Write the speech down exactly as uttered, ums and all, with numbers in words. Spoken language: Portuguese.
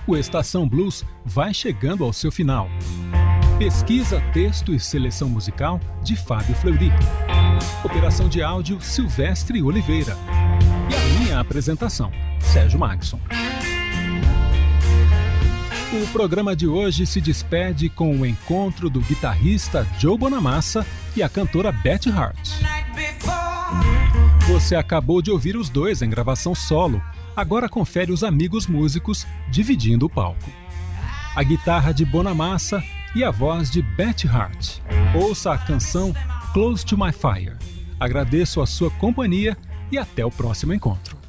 O Estação Blues vai chegando ao seu final. Pesquisa, texto e seleção musical de Fábio Fleury. Operação de áudio Silvestre Oliveira. E a minha apresentação, Sérgio Magson. O programa de hoje se despede com o encontro do guitarrista Joe Bonamassa e a cantora Betty Hart. Você acabou de ouvir os dois em gravação solo. Agora confere os amigos músicos dividindo o palco. A guitarra de Bonamassa e a voz de Betty Hart. Ouça a canção Close to My Fire. Agradeço a sua companhia e até o próximo encontro.